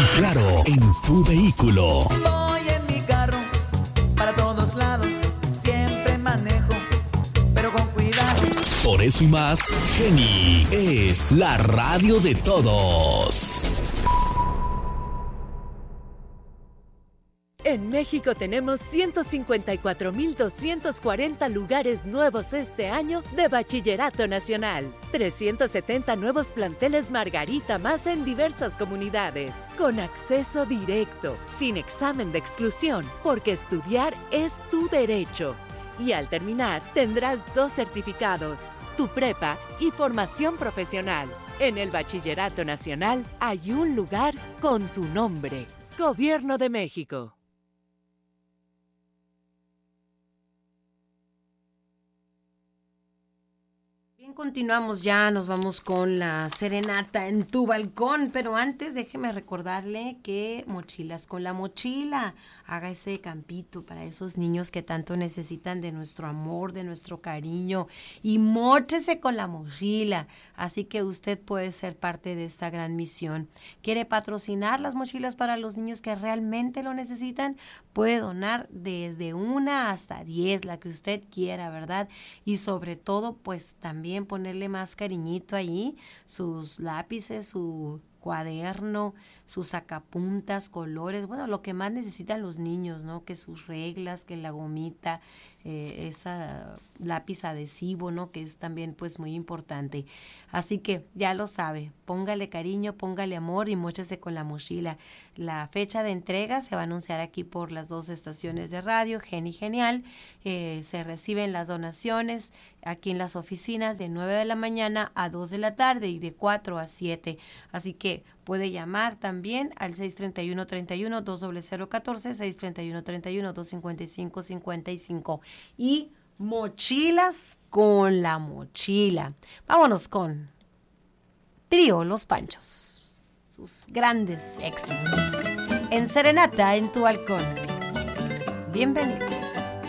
Y claro, en tu vehículo. Voy en mi carro para todos lados, siempre manejo, pero con cuidado. Por eso y más, Geni es la radio de todos. En México tenemos 154,240 lugares nuevos este año de Bachillerato Nacional. 370 nuevos planteles Margarita más en diversas comunidades. Con acceso directo, sin examen de exclusión, porque estudiar es tu derecho. Y al terminar, tendrás 2 certificados, tu prepa y formación profesional. En el Bachillerato Nacional hay un lugar con tu nombre. Gobierno de México. Bien, continuamos ya, nos vamos con la serenata en tu balcón, pero antes déjeme recordarle que Mochilas con la Mochila, haga ese campito para esos niños que tanto necesitan de nuestro amor, de nuestro cariño, y móchese con la mochila, así que usted puede ser parte de esta gran misión. ¿Quiere patrocinar las mochilas para los niños que realmente lo necesitan? Puede donar desde 1 hasta 10, la que usted quiera, ¿verdad? Y sobre todo, pues también ponerle más cariñito ahí, sus lápices, su cuaderno, sus sacapuntas, colores, bueno, lo que más necesitan los niños, ¿no? Que sus reglas, que la gomita, esa lápiz adhesivo, ¿no? Que es también pues muy importante. Así que ya lo sabe, póngale cariño, póngale amor y móchese con la mochila. La fecha de entrega se va a anunciar aquí por las 2 estaciones de radio, Geni Genial. Se reciben las donaciones aquí en las oficinas de 9 de la mañana a 2 de la tarde y de 4 a 7. Así que puede llamar también al 631-31-20014, 631-31-255-55. Y mochilas con la mochila. Vámonos con Trío Los Panchos, sus grandes éxitos en Serenata en tu balcón. Bienvenidos.